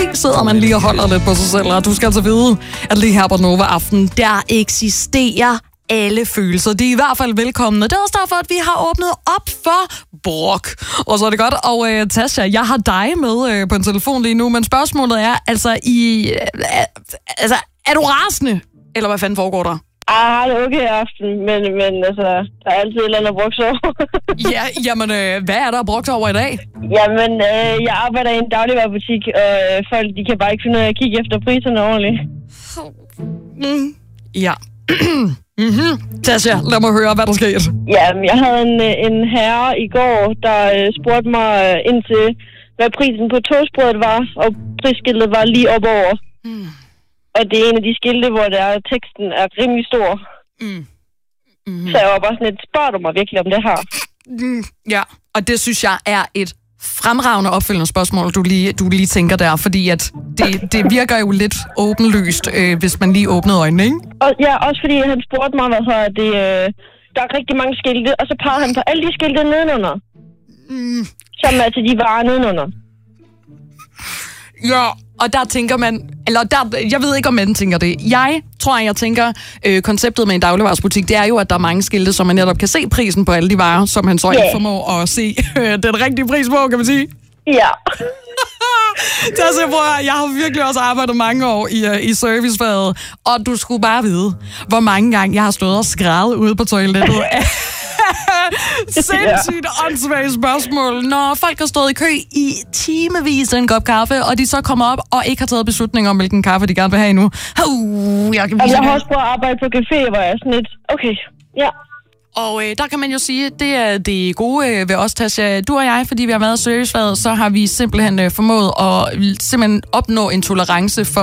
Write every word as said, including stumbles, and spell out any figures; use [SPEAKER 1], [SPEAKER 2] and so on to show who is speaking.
[SPEAKER 1] sidder man lige og holder lidt på sig selv, og du skal altså vide, at lige her på Nova Aften, der eksisterer alle følelser. De er i hvert fald velkomne. Det er også derfor, at vi har åbnet op for brok. Og så er det godt. Og uh, Tasha, jeg har dig med uh, på en telefon lige nu, men spørgsmålet er, altså, i, uh, altså, er du rasende? Eller hvad fanden foregår der?
[SPEAKER 2] Ah, det er okay aften, men, men altså, der er altid et eller andet brugt over.
[SPEAKER 1] Ja, jamen, øh, hvad er der brugt over i dag?
[SPEAKER 2] Jamen, øh, jeg arbejder i en dagligvarebutik, og øh, folk, de kan bare ikke finde ud af at kigge efter priserne ordentligt.
[SPEAKER 1] Mm. Ja. mm-hmm. Tasha, lad mig høre, hvad der skete.
[SPEAKER 2] Jamen, jeg havde en, en herre i går, der øh, spurgte mig øh, ind til, hvad prisen på toastbrødet var, og prisskiltet var lige op over. Mm. Og det er en af de skilte, hvor der er, teksten er rimelig stor. Mm. Mm. Så jeg var bare sådan lidt, spørger du mig virkelig om det her?
[SPEAKER 1] Mm. Ja, og det synes jeg er et fremragende opfølgende spørgsmål, du lige, du lige tænker der, fordi at det, det virker jo lidt åbenlyst, øh, hvis man lige åbnede øjnene, ikke?
[SPEAKER 2] Og, ja, også fordi han spurgte mig, hvad hedder det, øh, der er rigtig mange skilte, og så pegede han på alle de skilte nedenunder. Mm. Som altså de varer nedenunder.
[SPEAKER 1] Ja, og der tænker man, eller der, jeg ved ikke, om man tænker det. Jeg tror, jeg tænker, øh, konceptet med en dagligvarebutik, det er jo, at der er mange skilte, så man netop kan se prisen på alle de varer, som han så yeah. ikke formår at se øh, den rigtige pris på, kan man sige.
[SPEAKER 2] Ja.
[SPEAKER 1] Tasha, bror, jeg har virkelig også arbejdet mange år i, uh, i servicefaget, og du skulle bare vide, hvor mange gange jeg har stået og skrædet ude på toilettet. Sindssygt åndssvagt spørgsmål. Når folk har stået i kø i timevis af en kop kaffe, og de så kommer op og ikke har taget beslutning om, hvilken kaffe de gerne vil have endnu. Uh, jeg, kan
[SPEAKER 2] og jeg har også prøvet at arbejde på café, hvor jeg er sådan lidt, okay, ja.
[SPEAKER 1] Og øh, der kan man jo sige, at det er det gode øh, ved os, Tasha. Du og jeg, fordi vi har været i servicefaget, så har vi simpelthen øh, formået at simpelthen opnå en tolerance for